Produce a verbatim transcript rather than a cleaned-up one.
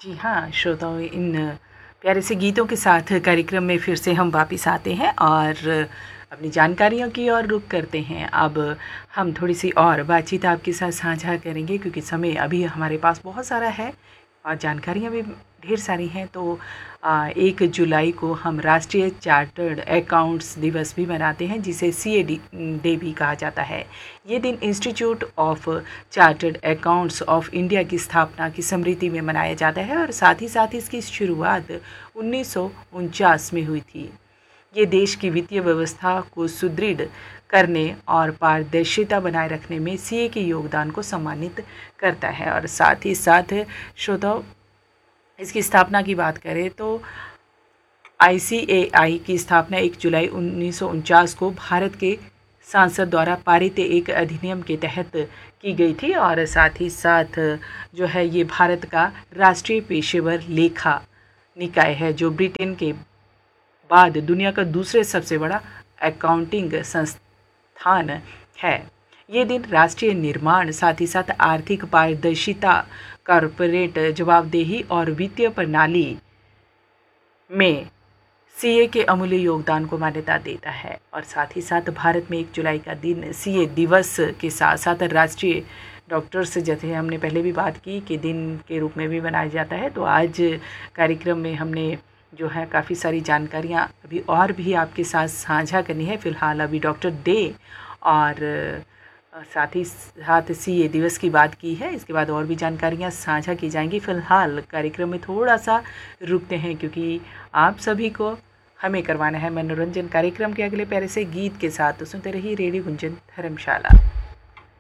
जी हाँ, श्रोताओं, इन प्यारे से गीतों के साथ कार्यक्रम में फिर से हम वापस आते हैं और अपनी जानकारियों की ओर रुख करते हैं। अब हम थोड़ी सी और बातचीत आपके साथ साझा करेंगे क्योंकि समय अभी हमारे पास बहुत सारा है और जानकारियाँ भी ढेर सारी हैं। तो आ, एक जुलाई को हम राष्ट्रीय चार्टर्ड अकाउंट्स दिवस भी मनाते हैं, जिसे सी ए डी डे भी कहा जाता है। ये दिन institute of chartered accounts of India की स्थापना की स्मृति में मनाया जाता है और साथ ही साथ इसकी शुरुआत उन्नीस सौ उनचास में हुई थी। ये देश की वित्तीय व्यवस्था को सुदृढ़ करने और पारदर्शिता बनाए रखने में सी ए के योगदान को सम्मानित करता है। और साथ ही साथ श्रोताओ, इसकी स्थापना की बात करें तो आई सी ए आई की स्थापना एक जुलाई उन्नीस सौ उनचास को भारत के सांसद द्वारा पारित एक अधिनियम के तहत की गई थी और साथ ही साथ जो है ये भारत का राष्ट्रीय पेशेवर लेखा निकाय है, जो ब्रिटेन के बाद दुनिया का दूसरे सबसे बड़ा अकाउंटिंग संस्थान है। ये दिन राष्ट्रीय निर्माण, साथ ही साथ आर्थिक पारदर्शिता, कॉरपोरेट जवाबदेही और वित्तीय प्रणाली में सी ए के अमूल्य योगदान को मान्यता देता है। और साथ ही साथ भारत में एक जुलाई का दिन सी ए दिवस के साथ साथ राष्ट्रीय डॉक्टर्स, जैसे हमने पहले भी बात की, कि दिन के रूप में भी मनाया जाता है। तो आज कार्यक्रम में हमने जो है काफ़ी सारी जानकारियाँ अभी और भी आपके साथ साझा करनी है। फ़िलहाल अभी डॉक्टर डे और साथ ही साथ सी ए दिवस की बात की है, इसके बाद और भी जानकारियाँ साझा की जाएंगी। फ़िलहाल कार्यक्रम में थोड़ा सा रुकते हैं क्योंकि आप सभी को हमें करवाना है मनोरंजन। कार्यक्रम के अगले प्यारे से गीत के साथ तो सुनते रहिए रेडियो गुंजन धर्मशाला।